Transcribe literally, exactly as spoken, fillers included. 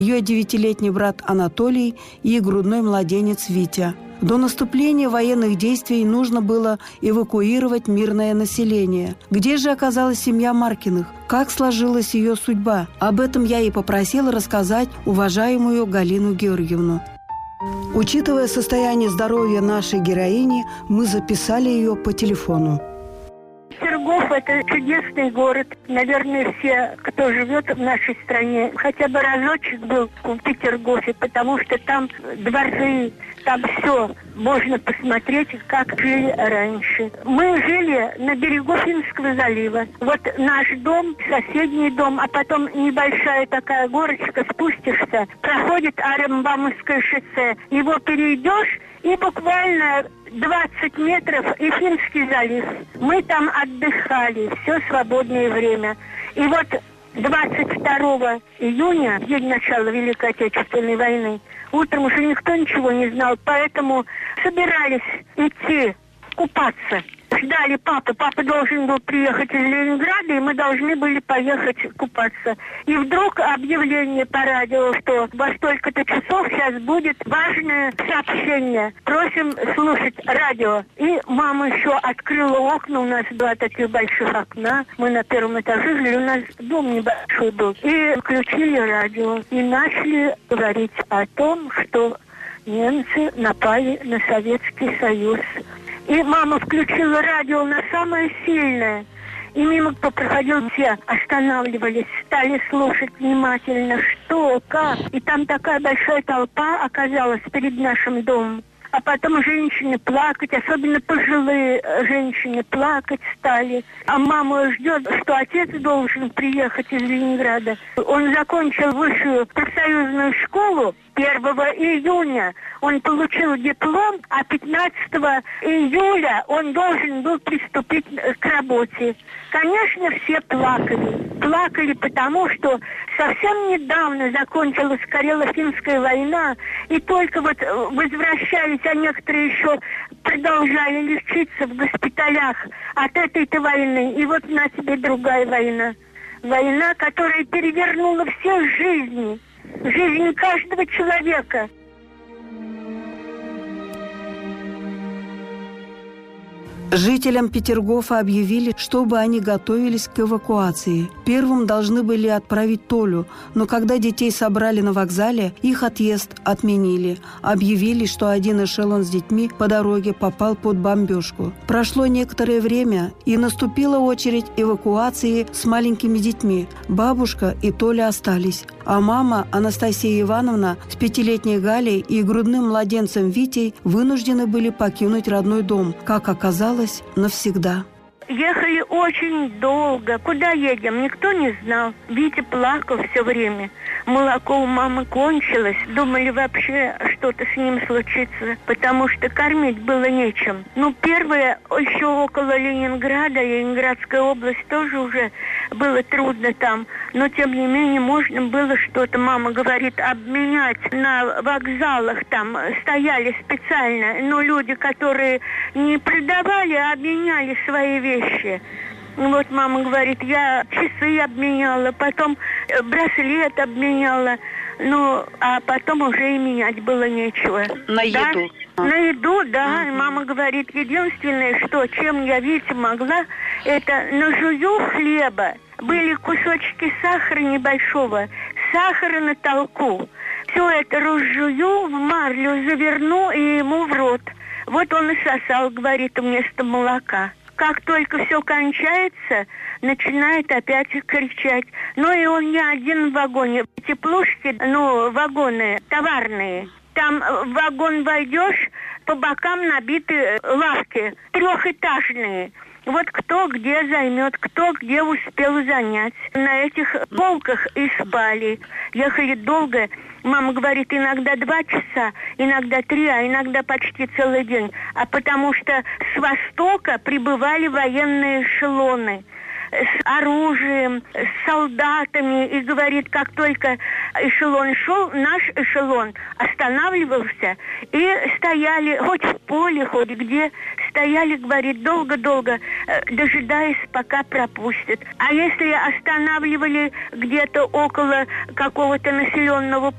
ее девятилетний брат Анатолий и грудной младенец Витя. До наступления военных действий нужно было эвакуировать мирное население. Где же оказалась семья Маркиных? Как сложилась ее судьба? Об этом я и попросила рассказать уважаемую Галину Георгиевну. Учитывая состояние здоровья нашей героини, мы записали ее по телефону. Петергоф – это чудесный город. Наверное, все, кто живет в нашей стране, хотя бы разочек был в Петергофе, потому что там дворцы, там все можно посмотреть, как жили раньше. Мы жили на берегу Финского залива. Вот наш дом, соседний дом, а потом небольшая такая горочка, спустишься, проходит Аренбаумское шоссе. Его перейдешь, и буквально двадцать метров и Финский залив. Мы там отдыхали все свободное время. И вот двадцать второго июня, день начала Великой Отечественной войны, утром уже никто ничего не знал, поэтому собирались идти купаться. Ждали папу. Папа должен был приехать из Ленинграда, и мы должны были поехать купаться. И вдруг объявление по радио, что во столько-то часов сейчас будет важное сообщение. Просим слушать радио. И мама еще открыла окна. У нас два таких больших окна. Мы на первом этаже жили, у нас дом небольшой был. И включили радио. И начали говорить о том, что немцы напали на Советский Союз. И мама включила радио на самое сильное. И мимо кто проходил, все останавливались, стали слушать внимательно, что, как. И там такая большая толпа оказалась перед нашим домом. А потом женщины плакать, особенно пожилые женщины плакать стали. А мама ждет, что отец должен приехать из Ленинграда. Он закончил высшую профсоюзную школу первого июня. Он получил диплом, а пятнадцатого июля он должен был приступить к работе. Конечно, все плакали. Плакали потому, что совсем недавно закончилась Карело-Финская война, и только вот возвращались, а некоторые еще продолжали лечиться в госпиталях от этой-то войны. И вот на тебе другая война. Война, которая перевернула все жизни. Жизнь каждого человека. Жителям Петергофа объявили, чтобы они готовились к эвакуации. Первым должны были отправить Толю, но когда детей собрали на вокзале, их отъезд отменили. Объявили, что один эшелон с детьми по дороге попал под бомбежку. Прошло некоторое время, и наступила очередь эвакуации с маленькими детьми. Бабушка и Толя остались, а мама Анастасия Ивановна с пятилетней Галей и грудным младенцем Витей вынуждены были покинуть родной дом, как оказалось, навсегда. Ехали очень долго. Куда едем, никто не знал. Витя плакал все время. Молоко у мамы кончилось. Думали, вообще что-то с ним случится, потому что кормить было нечем. Ну, первое, еще около Ленинграда, Ленинградская область тоже уже было трудно там. Но, тем не менее, можно было что-то, мама говорит, обменять на вокзалах. Там стояли специально, но люди, которые не продавали, а обменяли свои вещи. Вот мама говорит, я часы обменяла, потом браслет обменяла, ну, а потом уже и менять было нечего. На да? еду? На еду, да. Mm-hmm. Мама говорит, единственное, что, чем я, видите, могла, это нажую хлеба. Были кусочки сахара небольшого, сахара на толку. Все это разжую, в марлю заверну и ему в рот. Вот он и сосал, говорит, вместо молока. Как только все кончается, начинает опять кричать. Ну и он не один в вагоне. Теплушки, ну, вагоны товарные. Там в вагон войдешь, по бокам набиты лавки, трехэтажные. Вот кто где займет, кто где успел занять. На этих полках и спали. Ехали долго. Мама говорит, иногда два часа, иногда три, а иногда почти целый день. А потому что с востока прибывали военные эшелоны с оружием, с солдатами. И говорит, как только эшелон шел, наш эшелон останавливался. И стояли, хоть в поле, хоть где, стояли, говорит, долго-долго, дожидаясь, пока пропустят. А если останавливали где-то около какого-то населенного